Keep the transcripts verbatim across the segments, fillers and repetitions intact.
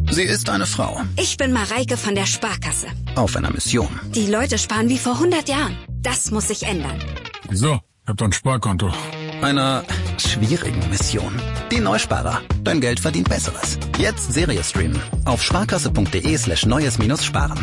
Sie ist eine Frau. Ich bin Mareike von der Sparkasse. Auf einer Mission. Die Leute sparen wie vor hundert Jahren. Das muss sich ändern. Wieso? Ich hab doch ein Sparkonto. Einer schwierigen Mission. Die Neusparer. Dein Geld verdient Besseres. Jetzt Serie streamen. Auf sparkasse.de slash neues minus sparen.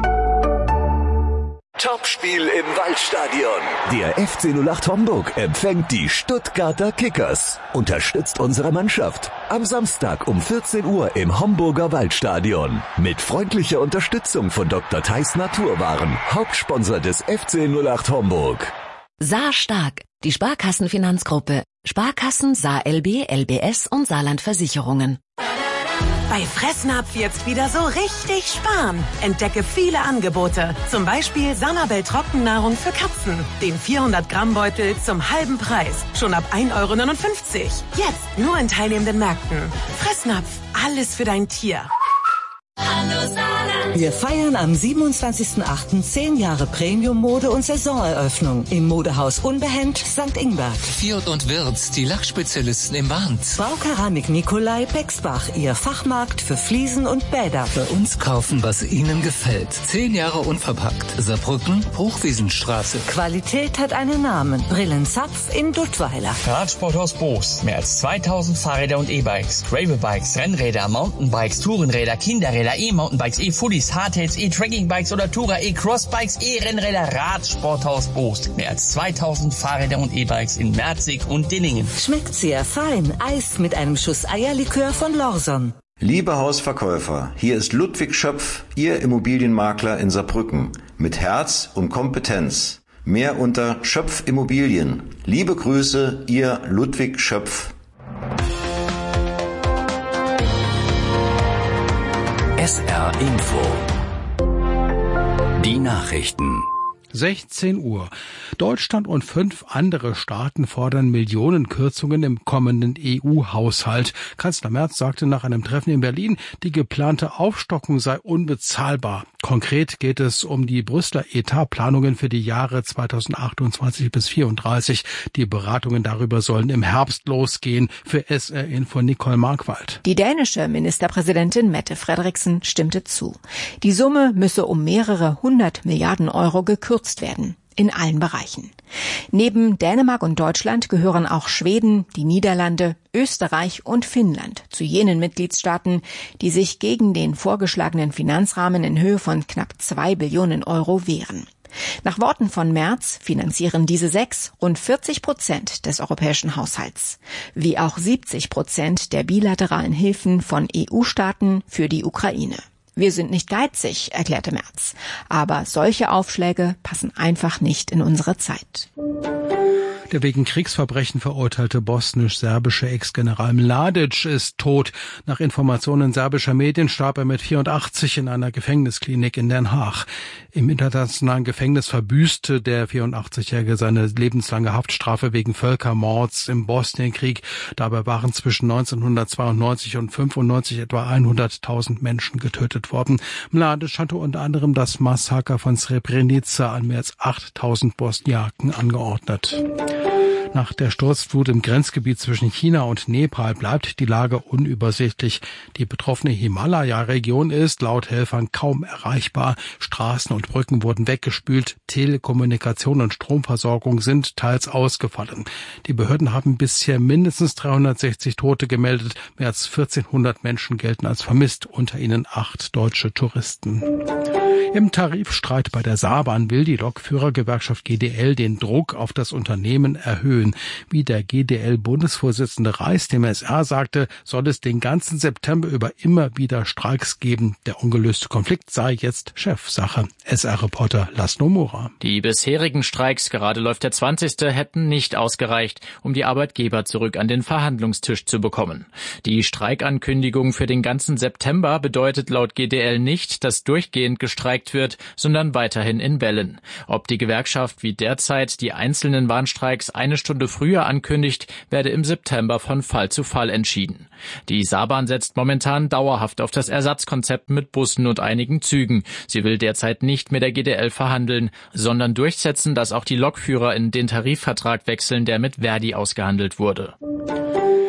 Topspiel im Waldstadion. Der F C null acht Homburg empfängt die Stuttgarter Kickers. Unterstützt unsere Mannschaft. Am Samstag um vierzehn Uhr im Homburger Waldstadion. Mit freundlicher Unterstützung von Doktor Theis Naturwaren. Hauptsponsor des F C null acht Homburg. Saar Stark, die Sparkassenfinanzgruppe. Sparkassen, Saar L B, L B S und Saarland Versicherungen. Bei Fressnapf jetzt wieder so richtig sparen. Entdecke viele Angebote. Zum Beispiel Sanabel Trockennahrung für Katzen. Den vierhundert Gramm Beutel zum halben Preis. Schon ab ein Euro neunundfünfzig. Jetzt nur in teilnehmenden Märkten. Fressnapf, alles für dein Tier. Hallo Saarland. Wir feiern am siebenundzwanzigsten achten zehn Jahre Premium-Mode und Saisoneröffnung im Modehaus Unbehend Sankt Ingbert. Fiat und Wirtz, die Lachspezialisten im Band. Baukeramik Nikolai Bexbach, ihr Fachmarkt für Fliesen und Bäder. Bei uns kaufen, was Ihnen gefällt. Zehn Jahre unverpackt. Saarbrücken, Hochwiesenstraße. Qualität hat einen Namen. Brillenzapf in Duttweiler. Radsporthaus Boos. Mehr als zweitausend Fahrräder und E-Bikes. Gravelbikes, Rennräder, Mountainbikes, Tourenräder, Kinderräder, E-Mountainbikes, E-Fullies, Hardtails, E-Trackingbikes oder Tourer, E-Crossbikes, E-Rennräder, Radsporthaus Boos. Mehr als zweitausend Fahrräder und E-Bikes in Merzig und Dillingen. Schmeckt sehr fein. Eis mit einem Schuss Eierlikör von Lorson. Liebe Hausverkäufer, hier ist Ludwig Schöpf, Ihr Immobilienmakler in Saarbrücken. Mit Herz und Kompetenz. Mehr unter Schöpf Immobilien. Liebe Grüße, Ihr Ludwig Schöpf. S R Info. Die Nachrichten. sechzehn Uhr. Deutschland und fünf andere Staaten fordern Millionenkürzungen im kommenden E U-Haushalt. Kanzler Merz sagte nach einem Treffen in Berlin, die geplante Aufstockung sei unbezahlbar. Konkret geht es um die Brüsseler Etatplanungen für die Jahre zweitausendachtundzwanzig bis vierunddreißig. Die Beratungen darüber sollen im Herbst losgehen. Für S R Info Nicole Markwald. Die dänische Ministerpräsidentin Mette Frederiksen stimmte zu. Die Summe müsse um mehrere hundert Milliarden Euro gekürzt werden. In allen Bereichen. Neben Dänemark und Deutschland gehören auch Schweden, die Niederlande, Österreich und Finnland zu jenen Mitgliedstaaten, die sich gegen den vorgeschlagenen Finanzrahmen in Höhe von knapp zwei Billionen Euro wehren. Nach Worten von Merz finanzieren diese sechs rund vierzig Prozent des europäischen Haushalts, wie auch siebzig Prozent der bilateralen Hilfen von E U-Staaten für die Ukraine. Wir sind nicht geizig, erklärte Merz. Aber solche Aufschläge passen einfach nicht in unsere Zeit. Der wegen Kriegsverbrechen verurteilte bosnisch-serbische Ex-General Mladic ist tot. Nach Informationen serbischer Medien starb er mit vierundachtzig in einer Gefängnisklinik in Den Haag. Im internationalen Gefängnis verbüßte der vierundachtzigjährige seine lebenslange Haftstrafe wegen Völkermords im Bosnienkrieg. Dabei waren zwischen neunzehnhundertzweiundneunzig und fünfundneunzig etwa hunderttausend Menschen getötet worden. Mladic hatte unter anderem das Massaker von Srebrenica an mehr als achttausend Bosniaken angeordnet. Nach der Sturzflut im Grenzgebiet zwischen China und Nepal bleibt die Lage unübersichtlich. Die betroffene Himalaya-Region ist laut Helfern kaum erreichbar. Straßen und Brücken wurden weggespült. Telekommunikation und Stromversorgung sind teils ausgefallen. Die Behörden haben bisher mindestens dreihundertsechzig Tote gemeldet. Mehr als vierzehnhundert Menschen gelten als vermisst, unter ihnen acht deutsche Touristen. Im Tarifstreit bei der Saarbahn will die Lokführergewerkschaft G D L den Druck auf das Unternehmen erhöhen. Wie der G D L-Bundesvorsitzende Reis dem S R sagte, soll es den ganzen September über immer wieder Streiks geben. Der ungelöste Konflikt sei jetzt Chefsache. S R-Reporter Laszlo Mora. Die bisherigen Streiks, gerade läuft der zwanzigste, hätten nicht ausgereicht, um die Arbeitgeber zurück an den Verhandlungstisch zu bekommen. Die Streikankündigung für den ganzen September bedeutet laut G D L nicht, dass durchgehend gestreikt wird, sondern weiterhin in Wellen. Ob die Gewerkschaft wie derzeit die einzelnen Warnstreiks eine Stunde früher ankündigt, werde im September von Fall zu Fall entschieden. Die Saarbahn setzt momentan dauerhaft auf das Ersatzkonzept mit Bussen und einigen Zügen. Sie will derzeit nicht mit der G D L verhandeln, sondern durchsetzen, dass auch die Lokführer in den Tarifvertrag wechseln, der mit Verdi ausgehandelt wurde.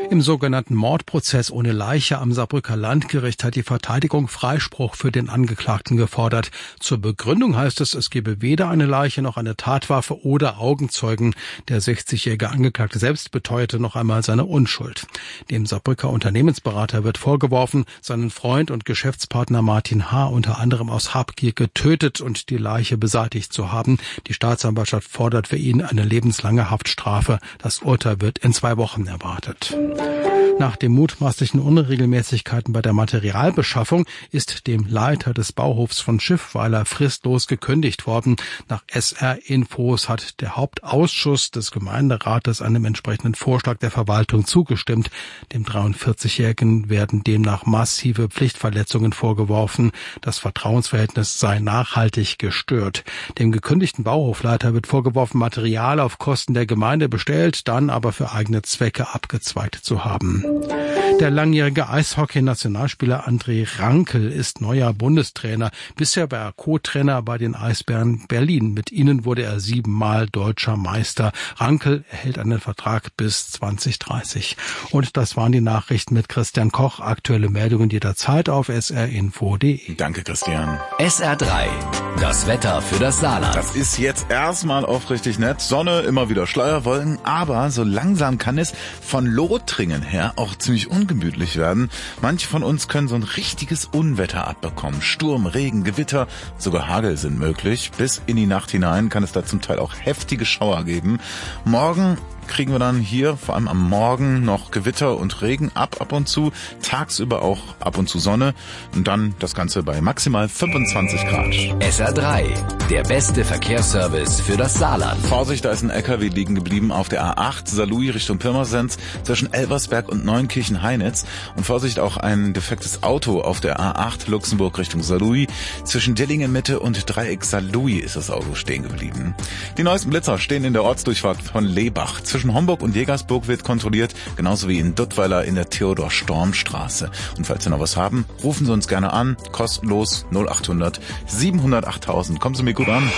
Im sogenannten Mordprozess ohne Leiche am Saarbrücker Landgericht hat die Verteidigung Freispruch für den Angeklagten gefordert. Zur Begründung heißt es, es gebe weder eine Leiche noch eine Tatwaffe oder Augenzeugen. Der sechzigjährige Angeklagte selbst beteuerte noch einmal seine Unschuld. Dem Saarbrücker Unternehmensberater wird vorgeworfen, seinen Freund und Geschäftspartner Martin H. unter anderem aus Habgier getötet und die Leiche beseitigt zu haben. Die Staatsanwaltschaft fordert für ihn eine lebenslange Haftstrafe. Das Urteil wird in zwei Wochen erwartet. Nach den mutmaßlichen Unregelmäßigkeiten bei der Materialbeschaffung ist dem Leiter des Bauhofs von Schiffweiler fristlos gekündigt worden. Nach S R-Infos hat der Hauptausschuss des Gemeinderates einem entsprechenden Vorschlag der Verwaltung zugestimmt. Dem dreiundvierzigjährigen werden demnach massive Pflichtverletzungen vorgeworfen. Das Vertrauensverhältnis sei nachhaltig gestört. Dem gekündigten Bauhofleiter wird vorgeworfen, Material auf Kosten der Gemeinde bestellt, dann aber für eigene Zwecke abgezweigt zu haben. Der langjährige Eishockey-Nationalspieler André Rankel ist neuer Bundestrainer. Bisher war er Co-Trainer bei den Eisbären Berlin. Mit ihnen wurde er siebenmal deutscher Meister. Rankel erhält einen Vertrag bis zwanzig dreißig. Und das waren die Nachrichten mit Christian Koch. Aktuelle Meldungen jederzeit auf s r info punkt d e. Danke, Christian. S R drei, das Wetter für das Saarland. Das ist jetzt erstmal aufrichtig nett. Sonne, immer wieder Schleierwolken, aber so langsam kann es von Lothringen her auch ziemlich ungemütlich werden. Manche von uns können so ein richtiges Unwetter abbekommen. Sturm, Regen, Gewitter, sogar Hagel sind möglich. Bis in die Nacht hinein kann es da zum Teil auch heftige Schauer geben. Morgen kriegen wir dann hier, vor allem am Morgen, noch Gewitter und Regen ab ab und zu. Tagsüber auch ab und zu Sonne. Und dann das Ganze bei maximal fünfundzwanzig Grad. S R drei, der beste Verkehrsservice für das Saarland. Vorsicht, da ist ein L K W liegen geblieben auf der A acht, Saarlouis Richtung Pirmasens, zwischen Elversberg und Neunkirchen-Heinitz. Und Vorsicht, auch ein defektes Auto auf der A acht, Luxemburg Richtung Saarlouis. Zwischen Dillingen-Mitte und Dreieck Saarlouis ist das Auto stehen geblieben. Die neuesten Blitzer stehen in der Ortsdurchfahrt von Lebach. Zwischen Homburg und Jägersburg wird kontrolliert, genauso wie in Duttweiler in der Theodor-Storm-Straße. Und falls Sie noch was haben, rufen Sie uns gerne an, kostenlos null achthundert siebenhundertachttausend. Kommen Sie mir gut an.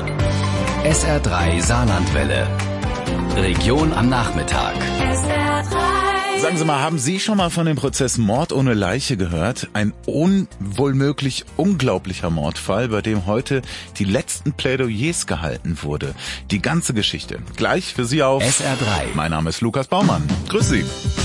S R drei Saarlandwelle. Region am Nachmittag. S R drei. Sagen Sie mal, haben Sie schon mal von dem Prozess Mord ohne Leiche gehört? Ein unwohlmöglich unglaublicher Mordfall, bei dem heute die letzten Plädoyers gehalten wurde. Die ganze Geschichte. Gleich für Sie auf S R drei. Mein Name ist Lukas Baumann. Grüß Sie.